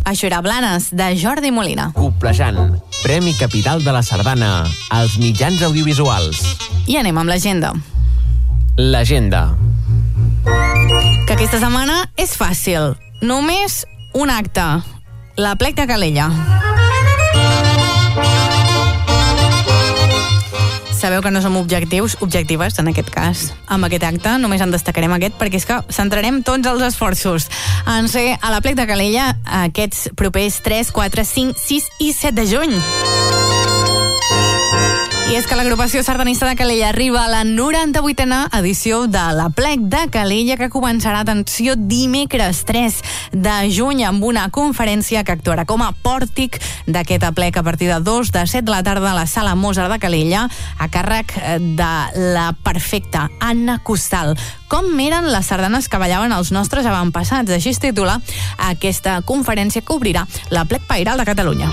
Això era Blanes, de Jordi Molina. Coplejant, Premi Capital de la Sardana als mitjans audiovisuals. I anem amb l'agenda. L'agenda. Que aquesta setmana és fàcil. Només un acte. L'Aplec de Calella. Sabeu que no som objectives en aquest cas. Amb aquest acte només en destacarem aquest perquè és que centrarem tots els esforços en ser a l'Aplec de Calella aquests propers 3, 4, 5, 6 i 7 de juny. I és que l'agrupació sardanista de Calella arriba a la 98a edició de l'Aplec de Calella, que començarà, atenció, dimecres 3 de juny amb una conferència que actuarà com a pòrtic d'aquest aplec a partir de 2 de 7 de la tarda a la Sala Mozart de Calella, a càrrec de la perfecta Anna Costal. Com eren les sardanes que ballaven els nostres avantpassats? Així es titula aquesta conferència que obrirà l'Aplec Pairal de Catalunya.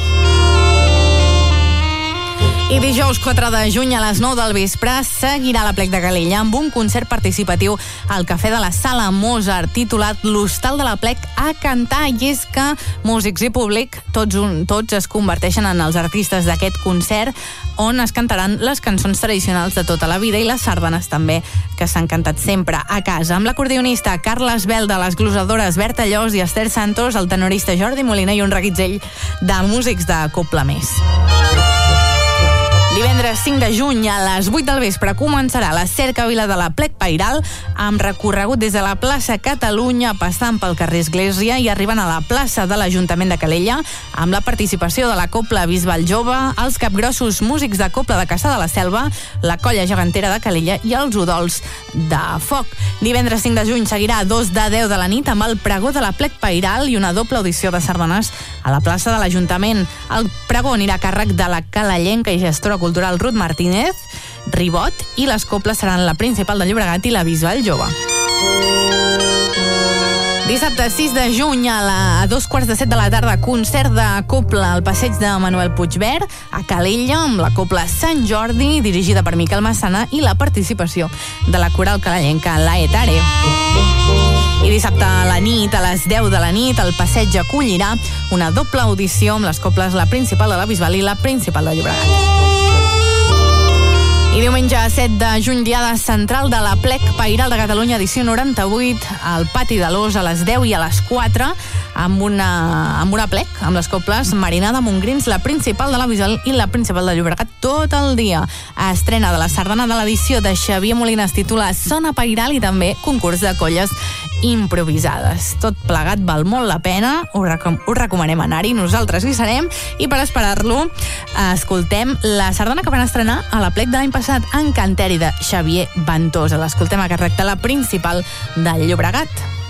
I dijous 4 de juny a les 9 del vespre seguirà l'Aplec de Calella amb un concert participatiu al Cafè de la Sala Mozart titulat L'Hostal de l'Aplec a cantar. I és que músics i públic tots es converteixen en els artistes d'aquest concert, on es cantaran les cançons tradicionals de tota la vida i les sardanes també, que s'han cantat sempre a casa, amb l'acordeonista Carles Belda, les glosadores Berta Llos i Esther Santos, el tenorista Jordi Molina i un reguitzell de músics de Cobla Més. Divendres 5 de juny a les 8 del vespre començarà la cercavila de l'Aplec Pairal amb recorregut des de la plaça Catalunya passant pel carrer Església i arribant a la plaça de l'Ajuntament de Calella amb la participació de la Cobla Bisbal Jove, els capgrossos músics de Cobla de Caçà de la Selva, la Colla Gegantera de Calella i els Udols de Foc. Divendres 5 de juny seguirà a 2 de 10 de la nit amb el pregó de l'Aplec Pairal i una doble audició de sardanes a la plaça de l'Ajuntament. El pregó anirà a càrrec de la calellenca i gestora cultural Ruth Martínez Ribot i les coples seran la Principal de Llobregat i la Bisbal Jove. Dissabte 6 de juny a 2:45 de la tarda, concert de copla al passeig de Manuel Puigvert a Calella amb la copla Sant Jordi dirigida per Miquel Massana i la participació de la coral calellenca La Etare. I dissabte a la nit, a les 10 de la nit, el passeig acollirà una doble audició amb les coples la Principal de la Bisbal i la Principal de Llobregat. I diumenge 7 de juny, diada central de l'Aplec Pairal de Catalunya, edició 98, al Pati de l'Os a les 10 i a les 4, amb un aplec, amb les coples Marina de Montgrins, la Principal de la Bisbal i la Principal de Llobregat tot el dia. Estrena de la sardana de l'edició de Xavier Molina es titula Sona Pairal i també concurs de colles improvisades. Tot plegat val molt la pena, us recomanem anar-hi, nosaltres hi serem, i per esperar-lo escoltem la sardana que van estrenar a l'Aplec de l'any passat, Encanteri de Xavier Ventosa. L'escoltem a càrrec de la Principal de Llobregat.